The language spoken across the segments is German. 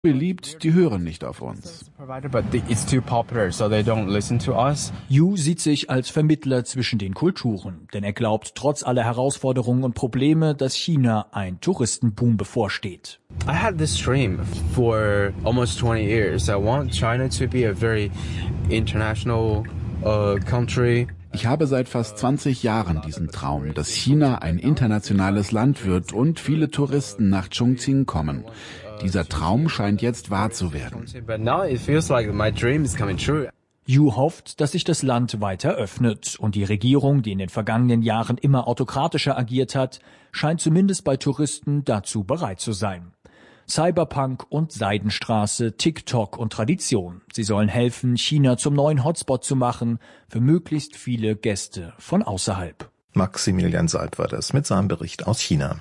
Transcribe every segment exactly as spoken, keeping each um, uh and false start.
beliebt, die hören nicht auf uns. Yu sieht sich als Vermittler zwischen den Kulturen, denn er glaubt trotz aller Herausforderungen und Probleme, dass China ein Touristenboom bevorsteht. I had this dream for almost twenty years. I want China to be a very international uh, country. Ich habe seit fast zwanzig Jahren diesen Traum, dass China ein internationales Land wird und viele Touristen nach Chongqing kommen. Dieser Traum scheint jetzt wahr zu werden. Yu hofft, dass sich das Land weiter öffnet und die Regierung, die in den vergangenen Jahren immer autokratischer agiert hat, scheint zumindest bei Touristen dazu bereit zu sein. Cyberpunk und Seidenstraße, TikTok und Tradition. Sie sollen helfen, China zum neuen Hotspot zu machen für möglichst viele Gäste von außerhalb. Maximilian Seib war das mit seinem Bericht aus China.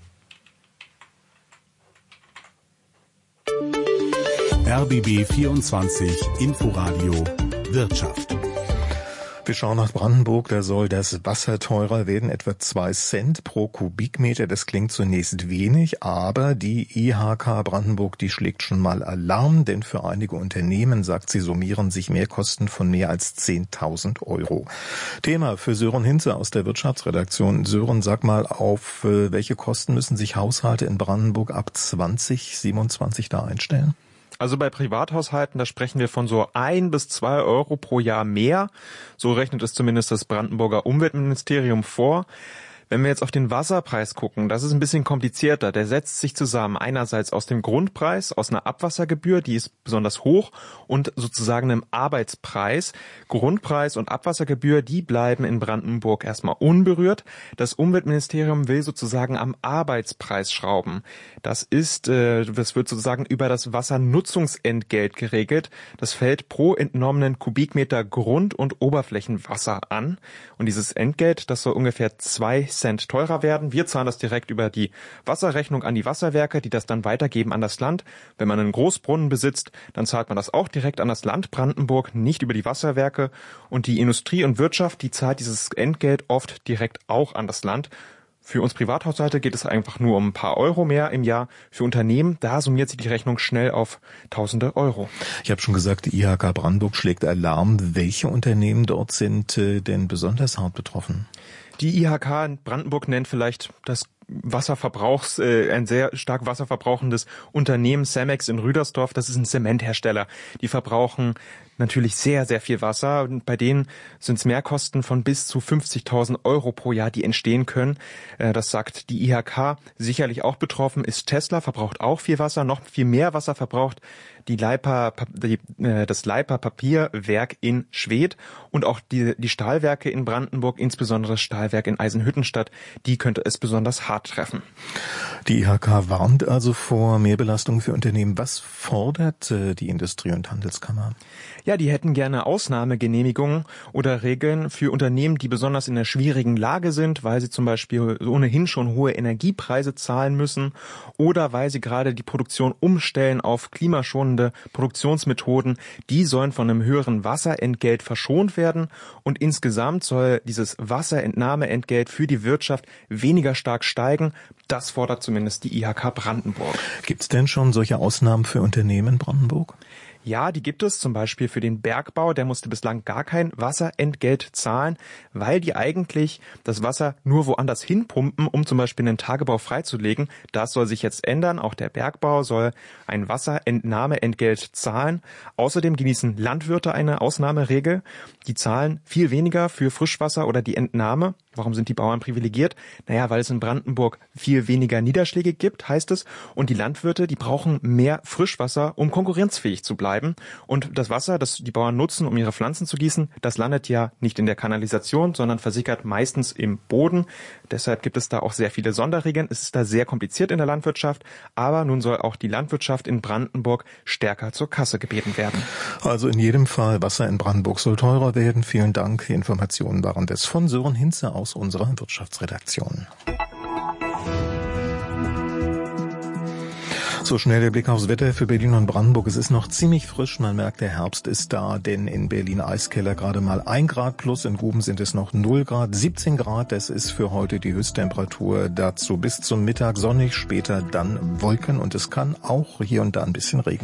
R B B vierundzwanzig Inforadio Wirtschaft. Wir schauen nach Brandenburg, da soll das Wasser teurer werden, etwa zwei Cent pro Kubikmeter. Das klingt zunächst wenig, aber die I H K Brandenburg, die schlägt schon mal Alarm, denn für einige Unternehmen, sagt sie, summieren sich Mehrkosten von mehr als zehntausend Euro. Thema für Sören Hinze aus der Wirtschaftsredaktion. Sören, sag mal, auf welche Kosten müssen sich Haushalte in Brandenburg ab zwanzig siebenundzwanzig da einstellen? Also bei Privathaushalten, da sprechen wir von so ein bis zwei Euro pro Jahr mehr. So rechnet es zumindest das Brandenburger Umweltministerium vor. Wenn wir jetzt auf den Wasserpreis gucken, das ist ein bisschen komplizierter. Der setzt sich zusammen einerseits aus dem Grundpreis, aus einer Abwassergebühr, die ist besonders hoch, und sozusagen einem Arbeitspreis. Grundpreis und Abwassergebühr, die bleiben in Brandenburg erstmal unberührt. Das Umweltministerium will sozusagen am Arbeitspreis schrauben. Das ist, äh, das wird sozusagen über das Wassernutzungsentgelt geregelt. Das fällt pro entnommenen Kubikmeter Grund- und Oberflächenwasser an. Und dieses Entgelt, das soll ungefähr zwei Cent teurer werden. Wir zahlen das direkt über die Wasserrechnung an die Wasserwerke, die das dann weitergeben an das Land. Wenn man einen Großbrunnen besitzt, dann zahlt man das auch direkt an das Land Brandenburg, nicht über die Wasserwerke. Und die Industrie und Wirtschaft, die zahlt dieses Entgelt oft direkt auch an das Land. Für uns Privathaushalte geht es einfach nur um ein paar Euro mehr im Jahr. Für Unternehmen, da summiert sich die Rechnung schnell auf tausende Euro. Ich habe schon gesagt, die I H K Brandenburg schlägt Alarm. Welche Unternehmen dort sind äh, denn besonders hart betroffen? Die I H K in Brandenburg nennt vielleicht das Wasserverbrauchs, äh, ein sehr stark wasserverbrauchendes Unternehmen, Cemex in Rüdersdorf. Das ist ein Zementhersteller. Die verbrauchen natürlich sehr, sehr viel Wasser. Und bei denen sind es Mehrkosten von bis zu fünfzigtausend Euro pro Jahr, die entstehen können. Äh, das sagt die I H K. Sicherlich auch betroffen ist Tesla, verbraucht auch viel Wasser, noch viel mehr Wasser verbraucht die Leipa, die, äh, das Leipa Papierwerk in Schwedt und auch die, die Stahlwerke in Brandenburg, insbesondere das Stahlwerk in Eisenhüttenstadt, die könnte es besonders hart treffen. Die I H K warnt also vor Mehrbelastungen für Unternehmen. Was fordert äh, die Industrie- und Handelskammer? Ja, die hätten gerne Ausnahmegenehmigungen oder Regeln für Unternehmen, die besonders in einer schwierigen Lage sind, weil sie zum Beispiel ohnehin schon hohe Energiepreise zahlen müssen oder weil sie gerade die Produktion umstellen auf klimaschonende Produktionsmethoden. Die sollen von einem höheren Wasserentgelt verschont werden und insgesamt soll dieses Wasserentnahmeentgelt für die Wirtschaft weniger stark steigen. Das fordert zumindest die I H K Brandenburg. Gibt es denn schon solche Ausnahmen für Unternehmen in Brandenburg? Ja, die gibt es zum Beispiel für den Bergbau. Der musste bislang gar kein Wasserentgelt zahlen, weil die eigentlich das Wasser nur woanders hinpumpen, um zum Beispiel einen Tagebau freizulegen. Das soll sich jetzt ändern. Auch der Bergbau soll ein Wasserentnahmeentgelt zahlen. Außerdem genießen Landwirte eine Ausnahmeregel. Die zahlen viel weniger für Frischwasser oder die Entnahme. Warum sind die Bauern privilegiert? Naja, weil es in Brandenburg viel weniger Niederschläge gibt, heißt es. Und die Landwirte, die brauchen mehr Frischwasser, um konkurrenzfähig zu bleiben. Und das Wasser, das die Bauern nutzen, um ihre Pflanzen zu gießen, das landet ja nicht in der Kanalisation, sondern versickert meistens im Boden. Deshalb gibt es da auch sehr viele Sonderregeln. Es ist da sehr kompliziert in der Landwirtschaft. Aber nun soll auch die Landwirtschaft in Brandenburg stärker zur Kasse gebeten werden. Also in jedem Fall, Wasser in Brandenburg soll teurer werden. Vielen Dank. Die Informationen waren das von Sören Hinze aus unserer Wirtschaftsredaktion. So schnell der Blick aufs Wetter für Berlin und Brandenburg. Es ist noch ziemlich frisch. Man merkt, der Herbst ist da, denn in Berlin Eiskeller gerade mal ein Grad plus. In Guben sind es noch null Grad. siebzehn Grad, das ist für heute die Höchsttemperatur. Dazu bis zum Mittag sonnig, später dann Wolken und es kann auch hier und da ein bisschen regnen.